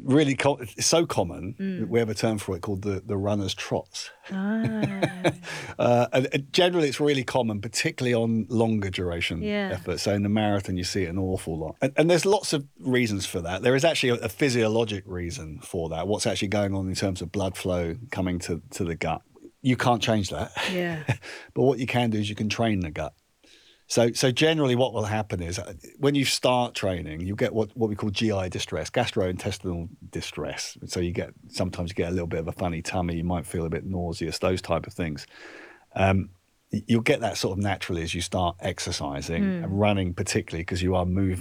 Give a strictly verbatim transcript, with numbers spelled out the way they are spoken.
really co- it's so common. Mm. We have a term for it called the, the runner's trots. Ah. uh, and, and generally, it's really common, particularly on longer duration Yeah. efforts. So in the marathon, you see it an awful lot. And, and there's lots of reasons for that. There is actually a, a physiologic reason for that. What's actually going on in terms of blood flow coming to, to the gut. You can't change that. Yeah. But what you can do is you can train the gut. So, so generally what will happen is uh, when you start training, you get what, what we call G I distress, gastrointestinal distress. So you get, sometimes you get a little bit of a funny tummy, you might feel a bit nauseous, those type of things. Um, you'll get that sort of naturally as you start exercising Mm. and running, particularly because you are moving